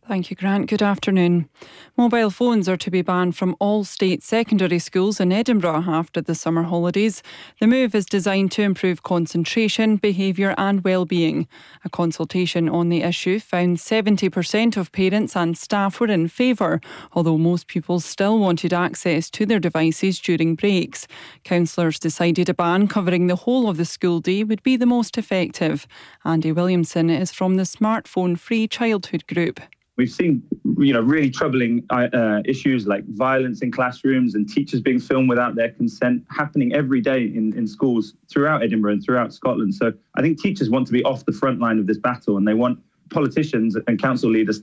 Thank you, Grant. Good afternoon. Mobile phones are to be banned from all state secondary schools in Edinburgh after the summer holidays. The move is designed to improve concentration, behaviour and well-being. A consultation on the issue found 70% of parents and staff were in favour, although most pupils still wanted access to their devices during breaks. Councillors decided a ban covering the whole of the school day would be the most effective. Andy Williamson is from the Smartphone Free Childhood Group. We've seen, really troubling issues like violence in classrooms and teachers being filmed without their consent happening every day in schools throughout Edinburgh and throughout Scotland. So I think teachers want to be off the front line of this battle, and they want politicians and council leaders